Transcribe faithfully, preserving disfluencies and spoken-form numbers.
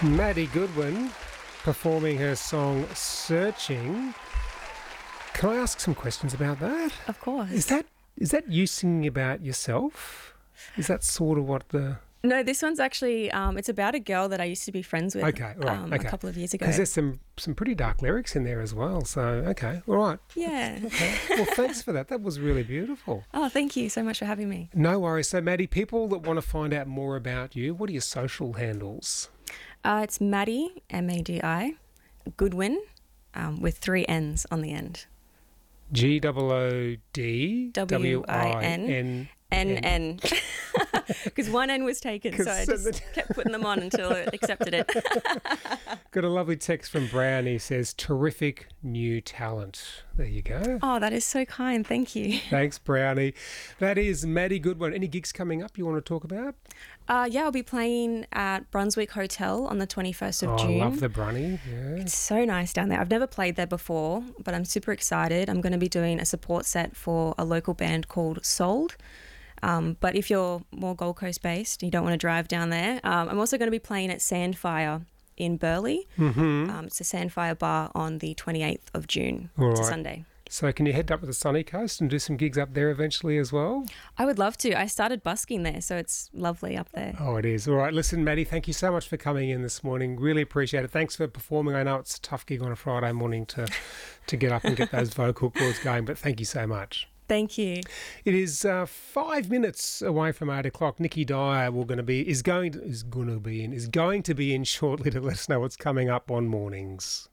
Maddie Goodwin performing her song Searching. Can I ask some questions about that? Of course. Is that is that you singing about yourself? Is that sort of what the... No, this one's actually, um, it's about a girl that I used to be friends with Okay, all right, um, okay. a couple of years ago. Because there's some, some pretty dark lyrics in there as well. So, okay, all right. Yeah. Okay. Well, thanks for that. That was really beautiful. Oh, thank you so much for having me. No worries. So, Maddie, people that want to find out more about you, what are your social handles? Uh, it's Maddie, M A D I, Goodwin, um, with three N's on the end. G O O D W I N N N N. Because one N was taken, so I just kept putting them on until it accepted it. Got a lovely text from Brown. He says, terrific new talent. There you go. Oh, that is so kind. Thank you. Thanks, Brownie. That is Maddie Goodwin. Any gigs coming up you want to talk about? Uh, yeah, I'll be playing at Brunswick Hotel on the twenty-first of oh, June. I love the Brunny. Yeah. It's so nice down there. I've never played there before, but I'm super excited. I'm going to be doing a support set for a local band called Sold. Um, but if you're more Gold Coast based, you don't want to drive down there. Um, I'm also going to be playing at Sandfire in Burleigh. Mm-hmm. Um, it's a Sandfire bar on the twenty-eighth of June. All it's right. a Sunday. So can you head up to the sunny coast and do some gigs up there eventually as well? I would love to. I started busking there, so it's lovely up there. Oh, it is. All right. Listen, Maddie, thank you so much for coming in this morning. Really appreciate it. Thanks for performing. I know it's a tough gig on a Friday morning to, to get up and get those vocal cords going, but thank you so much. Thank you. It is uh, five minutes away from eight o'clock. Nikki Dyer will going to be is going to, is going to be in is going to be in shortly to let us know what's coming up on mornings.